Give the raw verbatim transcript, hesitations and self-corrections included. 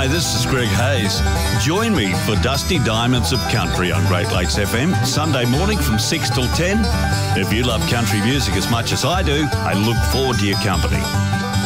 Hi, this is Greg Hayes. Join me for Dusty Diamonds of Country on Great Lakes F M, Sunday morning from six till ten. If you love country music as much as I do, I look forward to your company.